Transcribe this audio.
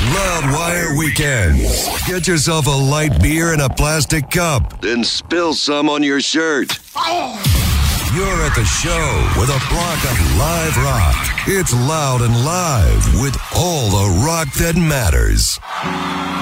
Loudwire Weekends. Get yourself a light beer in a plastic cup, then spill some on your shirt. You're at the show with a block of live rock. It's loud and live with all the rock that matters.